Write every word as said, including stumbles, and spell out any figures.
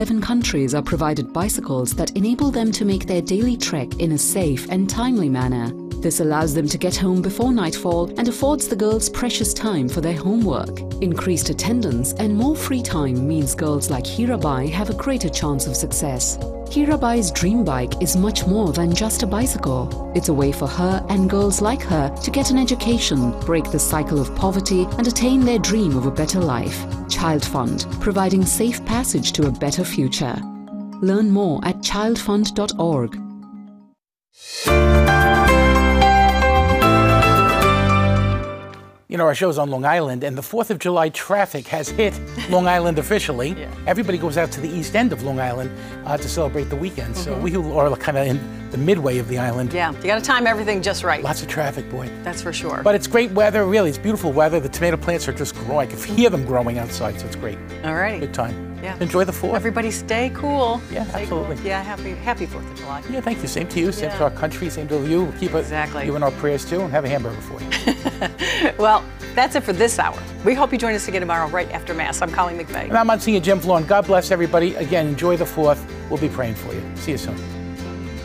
Seven countries are provided bicycles that enable them to make their daily trek in a safe and timely manner. This allows them to get home before nightfall and affords the girls precious time for their homework. Increased attendance and more free time means girls like Hirabai have a greater chance of success. Hirabai's dream bike is much more than just a bicycle. It's a way for her and girls like her to get an education, break the cycle of poverty, and attain their dream of a better life. Child Fund, providing safe passage to a better future. Learn more at child fund dot org. You know, our show's on Long Island, and the fourth of July traffic has hit Long Island officially. Yeah. Everybody goes out to the east end of Long Island uh, to celebrate the weekend. Mm-hmm. So we who are kind of in the midway of the island. Yeah, you got to time everything just right. Lots of traffic, boy. That's for sure. But it's great weather, really. It's beautiful weather. The tomato plants are just growing. I can hear them growing outside, so it's great. All righty. Good time. Yeah. Enjoy the fourth. Everybody stay cool. Yeah, Stay absolutely. Cool. Yeah, happy happy fourth of July. Yeah, thank you. Same to you. Same Yeah. to our country. Same to you. We'll keep it, Exactly. you in our prayers, too, and have a hamburger for you. Well, that's it for this hour. We hope you join us again tomorrow right after Mass. I'm Colleen McVeigh. And I'm Monsignor Jim Florn. God bless everybody. Again, enjoy the fourth. We'll be praying for you. See you soon.